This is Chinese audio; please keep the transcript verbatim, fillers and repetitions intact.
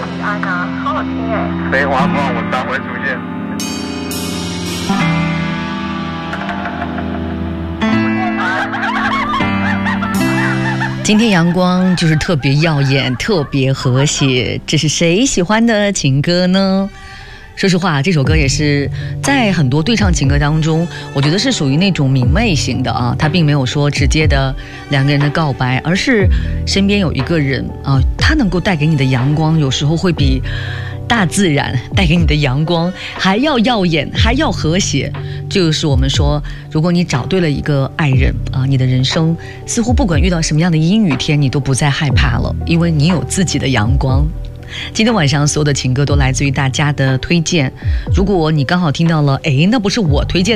你安啊，好好听哎。 废话不让我待会出现。 今天阳光就是特别耀眼，特别和谐，这是谁喜欢的情歌呢？说实话，这首歌也是在很多对唱情歌当中，我觉得是属于那种明媚型的啊，它并没有说直接的两个人的告白，而是身边有一个人啊，他能够带给你的阳光，有时候会比大自然带给你的阳光还要耀眼，还要和谐。这就是我们说，如果你找对了一个爱人啊，你的人生似乎不管遇到什么样的阴雨天，你都不再害怕了，因为你有自己的阳光。今天晚上所有的情歌都来自于大家的推荐，如果你刚好听到了，诶，那不是我推荐的